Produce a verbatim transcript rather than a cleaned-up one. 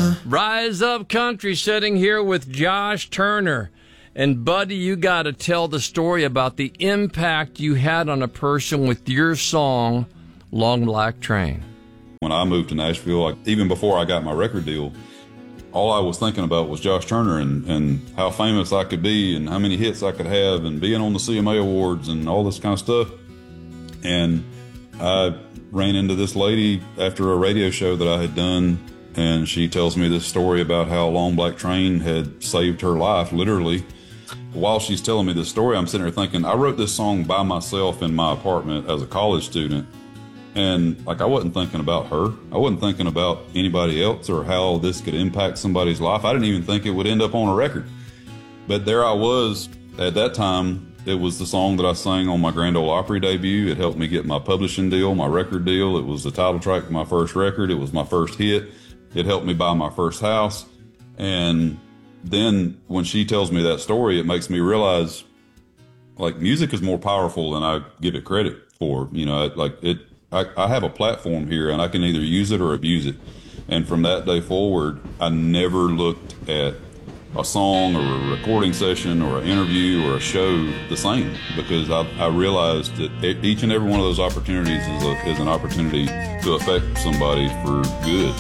Rise Up Country sitting here with Josh Turner. And, buddy, you got to tell the story about the impact you had on a person with your song, Long Black Train. When I moved to Nashville, like, even before I got my record deal, all I was thinking about was Josh Turner and, and how famous I could be and how many hits I could have and being on the C M A Awards and all this kind of stuff. And I ran into this lady after a radio show that I had done, and she tells me this story about how Long Black Train had saved her life, literally. While she's telling me this story, I'm sitting there thinking, I wrote this song by myself in my apartment as a college student. And like, I wasn't thinking about her. I wasn't thinking about anybody else or how this could impact somebody's life. I didn't even think it would end up on a record. But there I was at that time. It was the song that I sang on my Grand Ole Opry debut. It helped me get my publishing deal, my record deal. It was the title track of my first record. It was my first hit. It helped me buy my first house. And then when she tells me that story, it makes me realize, like, music is more powerful than I give it credit for. You know, like it, I, I have a platform here and I can either use it or abuse it. And from that day forward, I never looked at a song or a recording session or an interview or a show the same, because I, I realized that each and every one of those opportunities is, a, is an opportunity to affect somebody for good.